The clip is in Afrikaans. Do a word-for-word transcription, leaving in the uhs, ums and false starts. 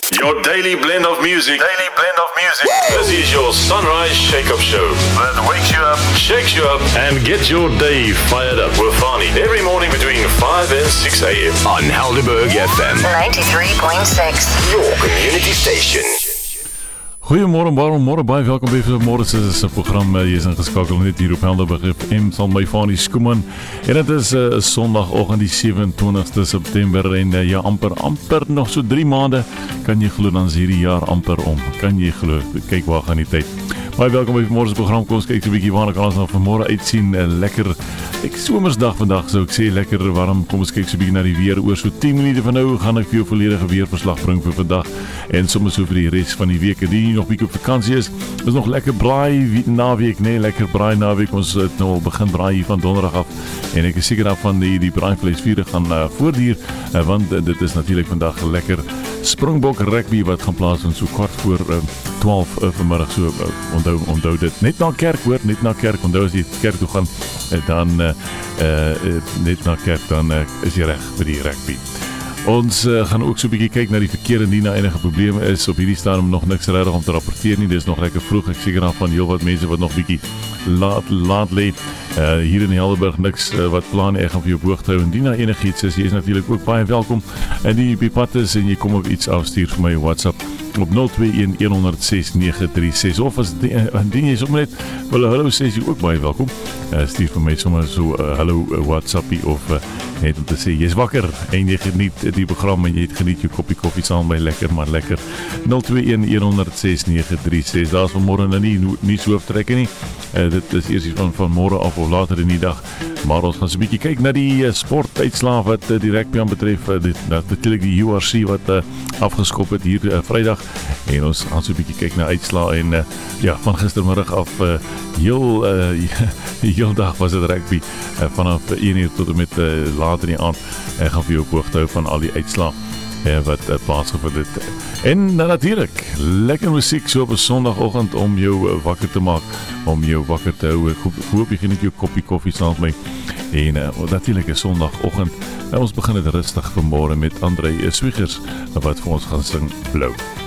Your daily blend of music. Daily blend of music. This is your Sunrise Shake-Up Show. That wakes you up, shakes you up, and gets your day fired up with Fani. Every morning between five and six a.m. on Helderberg F M. ninety-three point six. Your community station. Goeiemôre, môre, môre, baie welkom by vanmôre se program. Jy is ingeskakel net hier op Helderberg F M saam met Fani Skuman. En dit is 'n uh, Sondagoggend die sewe-en-twintigste September en uh, ja, amper amper nog so drie maande. Kan jy glo dan is hierdie jaar amper om. Kan jy glo? Kyk waar gaan die tyd. Baie welkom by vanmôre se program. Kom ons kyk so 'n bietjie waarna kan ons nou vanmôre uitsien. Uh, lekker ek somersdag vandag sou ek sê lekker warm. Kom ons kyk so 'n bietjie na die weer. Oor so tien minute van nou gaan ek vir jou volledige weerverslag bring vir vandag en sommer so vir die res van die week. Die nog bietjie op vakansie is. Is nog lekker braai naweek, nee, lekker braai naweek. Ons het nou al begin braai hier van donderdag af en ek is seker daarvan die die braaivleisvuur gaan uh, voortduur uh, want uh, dit is natuurlik vandag lekker Springbok rugby wat gaan plaasvind so kwart voor uh, twaalf uh, vanmiddag so uh, onthou onthou dit net na kerk hoor, net na kerk. Onthou as jy kerk toe gaan uh, dan uh, uh, net na kerk dan uh, is jy reg vir die rugby. Ons uh, gaan ook so 'n bietjie kyk na die verkeer en nie na enige probleme is op hierdie stadium nog niks regtig om te rapporteer nie. Dis nog lekker vroeg. Ek seker daarvan heelwat mense wat nog bietjie laat laat lê. Uh, hier in Helderberg niks uh, wat plan ek gaan vir jou boog hou en nie na enigiets is. Jy is natuurlik ook baie welkom. En die op pad is en jy kom op iets afstuur vir my WhatsApp op nul twee een een honderd ses nege drie ses of as indien jy sommer net wil 'n hallo sê, jy ook baie welkom. Uh, stuur vir my sommer so 'n uh, hallo uh, WhatsAppie of uh, net om te sê jy's wakker en jy geniet die program en jy het geniet jou koppie koffie saam by lekker maar lekker. nul twee een een honderd ses nege drie ses. Daar's vanmôre nou nie nie so hooftrekke nie. Uh, dit is eers van van môre af of later in die dag. Maar ons gaan so 'n bietjie kyk na die uh, sportuitslae wat uh, die rugby aan betref. Uh, dit natuurlik die U R C wat uh, afgeskop het hier uh, Vrydag. En ons gaan so 'n bietjie kyk na uitslae en uh, ja, van gistermiddag af uh, heel uh, die hele dag was dit rugby uh, vanaf een uur tot en met uh, later in die aand. Ek gaan vir jou op hoogte hou van al die uitslae uh, wat uh, plaasgevind het. En uh, natuurlik lekker musiek so op 'n Sondagoggend om jou uh, wakker te maak, om jou wakker te hou. Ek hoop, hoop jy geniet jou koppie koffie saam met my. En uh, natuurlik 'n Sondagoggend. Uh, ons begin dit rustig vanmôre met André Swiegers wat vir ons gaan sing Blou.